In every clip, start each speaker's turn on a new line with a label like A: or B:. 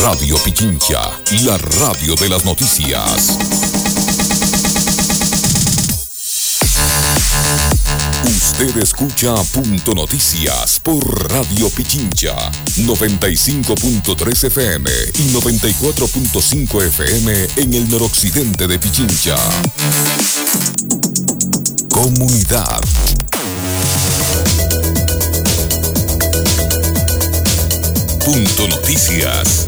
A: Radio Pichincha, la radio de las noticias. Usted escucha Punto Noticias por Radio Pichincha, 95.3 FM y 94.5 FM en el noroccidente de Pichincha. Comunidad. Punto Noticias.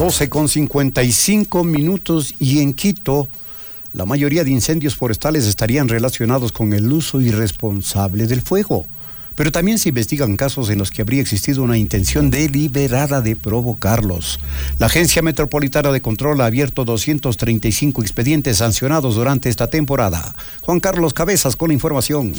B: 12:55 y en Quito, la mayoría de incendios forestales estarían relacionados con el uso irresponsable del fuego. Pero también se investigan casos en los que habría existido una intención deliberada de provocarlos. La Agencia Metropolitana de Control ha abierto 235 expedientes sancionados durante esta temporada. Juan Carlos Cabezas con la información.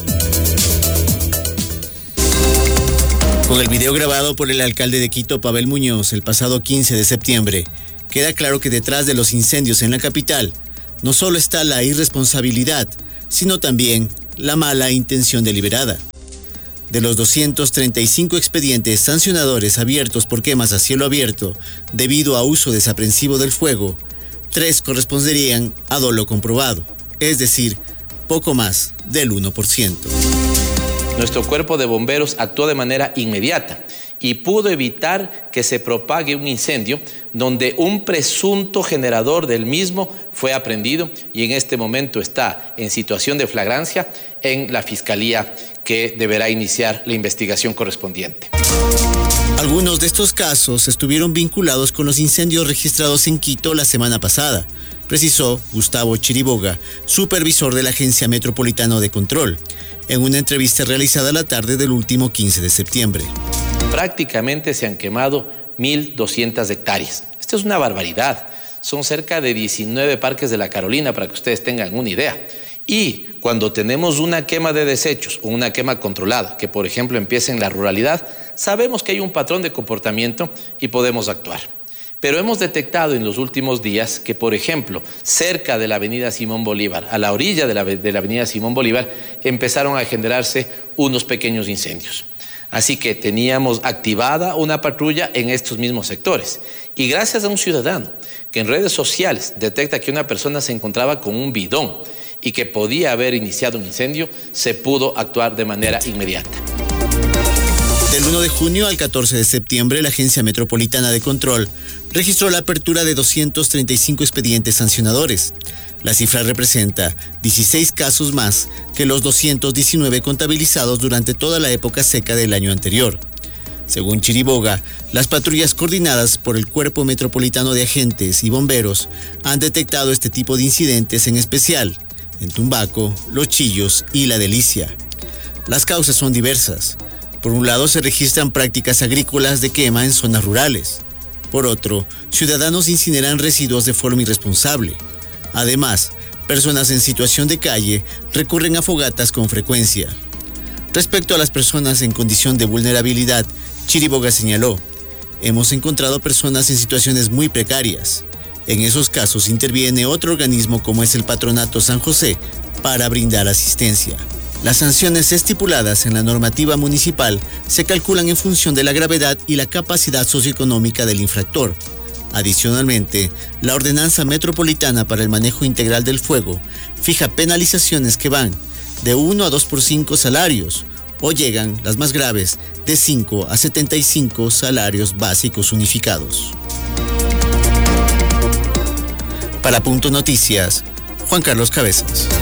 C: Con el video grabado por el alcalde de Quito, Pavel Muñoz, el pasado 15 de septiembre, queda claro que detrás de los incendios en la capital no solo está la irresponsabilidad, sino también la mala intención deliberada. De los 235 expedientes sancionadores abiertos por quemas a cielo abierto debido a uso desaprensivo del fuego, 3 corresponderían a dolo comprobado, es decir, poco más del 1%.
D: Nuestro cuerpo de bomberos actuó de manera inmediata y pudo evitar que se propague un incendio donde un presunto generador del mismo fue aprehendido y en este momento está en situación de flagrancia en la Fiscalía, que deberá iniciar la investigación correspondiente.
C: Algunos de estos casos estuvieron vinculados con los incendios registrados en Quito la semana pasada, precisó Gustavo Chiriboga, supervisor de la Agencia Metropolitana de Control, en una entrevista realizada la tarde del último 15 de septiembre.
D: Prácticamente se han quemado 1.200 hectáreas. Esto es una barbaridad. Son cerca de 19 parques de la Carolina, para que ustedes tengan una idea. Y cuando tenemos una quema de desechos o una quema controlada, que por ejemplo empieza en la ruralidad, sabemos que hay un patrón de comportamiento y podemos actuar. Pero hemos detectado en los últimos días que, por ejemplo, cerca de la avenida Simón Bolívar, a la orilla de la avenida Simón Bolívar, empezaron a generarse unos pequeños incendios. Así que teníamos activada una patrulla en estos mismos sectores. Y gracias a un ciudadano que en redes sociales detecta que una persona se encontraba con un bidón y que podía haber iniciado un incendio, se pudo actuar de manera inmediata.
C: Del 1 de junio al 14 de septiembre, la Agencia Metropolitana de Control registró la apertura de 235 expedientes sancionadores. La cifra representa 16 casos más que los 219 contabilizados durante toda la época seca del año anterior. Según Chiriboga, las patrullas coordinadas por el Cuerpo Metropolitano de Agentes y Bomberos han detectado este tipo de incidentes, en especial en Tumbaco, Los Chillos y La Delicia. Las causas son diversas. Por un lado, se registran prácticas agrícolas de quema en zonas rurales. Por otro, ciudadanos incineran residuos de forma irresponsable. Además, personas en situación de calle recurren a fogatas con frecuencia. Respecto a las personas en condición de vulnerabilidad, Chiriboga señaló: hemos encontrado personas en situaciones muy precarias. En esos casos interviene otro organismo como es el Patronato San José para brindar asistencia. Las sanciones estipuladas en la normativa municipal se calculan en función de la gravedad y la capacidad socioeconómica del infractor. Adicionalmente, la Ordenanza Metropolitana para el Manejo Integral del Fuego fija penalizaciones que van de 1 a 2 por 5 salarios o llegan, las más graves, de 5 a 75 salarios básicos unificados. Para Punto Noticias, Juan Carlos Cabezas.